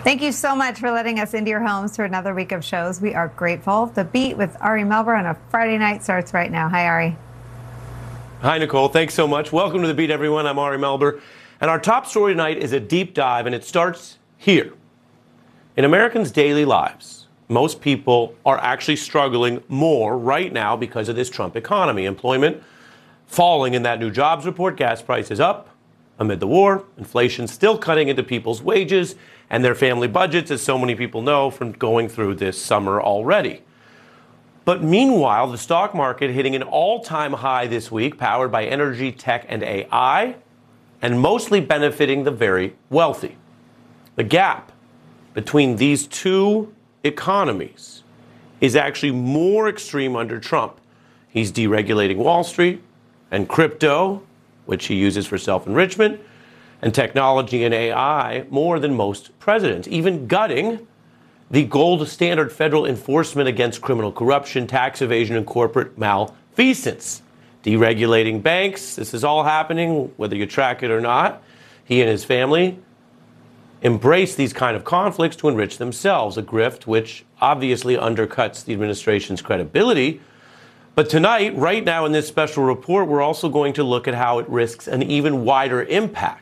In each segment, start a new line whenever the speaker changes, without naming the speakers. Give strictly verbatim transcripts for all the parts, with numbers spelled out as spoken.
Thank you so much for letting us into your homes for another week of shows. We are grateful. The Beat with Ari Melber on a Friday night starts right now. Hi, Ari.
Hi, Nicole. Thanks so much. Welcome to The Beat, everyone. I'm Ari Melber. And our top story tonight is a deep dive, and it starts here. In Americans' daily lives, most people are actually struggling more right now because of this Trump economy. Employment falling in that new jobs report, gas prices up amid the war, inflation still cutting into people's wages and their family budgets, as so many people know from going through this summer already. But meanwhile, the stock market hitting an all-time high this week, powered by energy, tech, and A I, and mostly benefiting the very wealthy. The gap between these two economies is actually more extreme under Trump. He's deregulating Wall Street and crypto, which he uses for self-enrichment, and technology and A I more than most presidents, even gutting the gold standard federal enforcement against criminal corruption, tax evasion, and corporate malfeasance. Deregulating banks, this is all happening, whether you track it or not. He and his family embrace these kind of conflicts to enrich themselves, a grift which obviously undercuts the administration's credibility. But tonight, right now in this special report, we're also going to look at how it risks an even wider impact.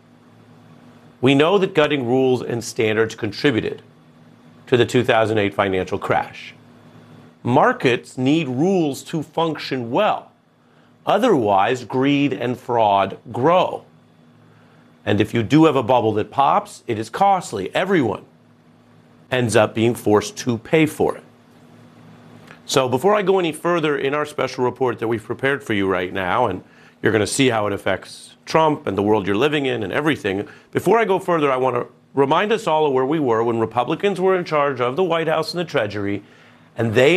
We know that gutting rules and standards contributed to the two thousand eight financial crash. Markets need rules to function well. Otherwise, greed and fraud grow. And if you do have a bubble that pops, it is costly. Everyone ends up being forced to pay for it. So before I go any further in our special report that we've prepared for you right now, and you're going to see how it affects Trump and the world you're living in and everything, before I go further, I want to remind us all of where we were when Republicans were in charge of the White House and the Treasury, and they